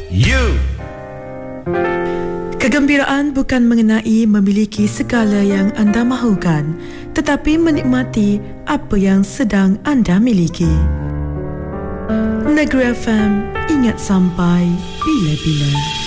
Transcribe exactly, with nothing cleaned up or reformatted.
You. Kegembiraan bukan mengenai memiliki segala yang anda mahukan, tetapi menikmati apa yang sedang anda miliki. Negeri F M, ingat sampai bila-bila.